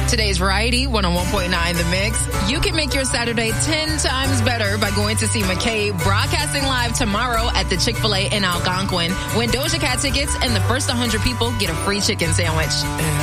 Today's Variety, 101.9 The Mix. You can make your Saturday 10 times better by going to see McKay broadcasting live tomorrow at the Chick-fil-A in Algonquin. Win Doja Cat tickets, and the first 100 people get a free chicken sandwich.